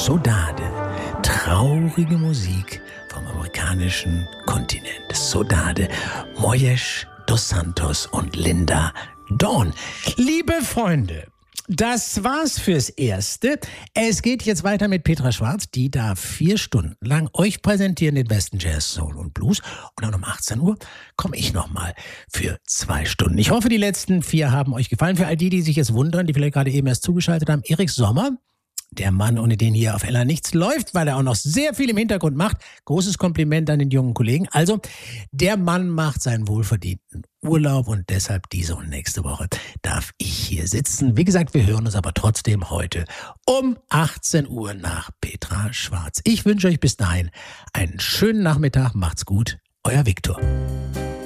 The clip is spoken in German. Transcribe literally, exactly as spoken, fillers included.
Sodade. Traurige Musik vom amerikanischen Kontinent. Sodade. Moyesh dos Santos und Linda Dawn. Liebe Freunde, das war's fürs Erste. Es geht jetzt weiter mit Petra Schwarz, die darf vier Stunden lang euch präsentieren den besten Jazz, Soul und Blues. Und dann um achtzehn Uhr komme ich nochmal für zwei Stunden. Ich hoffe, die letzten vier haben euch gefallen. Für all die, die sich jetzt wundern, die vielleicht gerade eben erst zugeschaltet haben, Erik Sommer, der Mann, ohne den hier auf L A nichts läuft, weil er auch noch sehr viel im Hintergrund macht. Großes Kompliment an den jungen Kollegen. Also, der Mann macht seinen wohlverdienten Urlaub und deshalb diese und nächste Woche darf ich hier sitzen. Wie gesagt, wir hören uns aber trotzdem heute um achtzehn Uhr nach Petra Schwarz. Ich wünsche euch bis dahin einen schönen Nachmittag. Macht's gut. Euer Viktor.